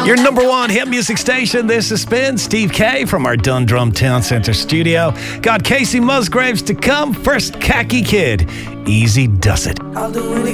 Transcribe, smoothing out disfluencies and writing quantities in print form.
Your number one hit music station. This is Spin. Steve K from our Dundrum Town Centre studio. Got Casey Musgraves to come. First, Khaki Kid. Easy does it. I'll do anything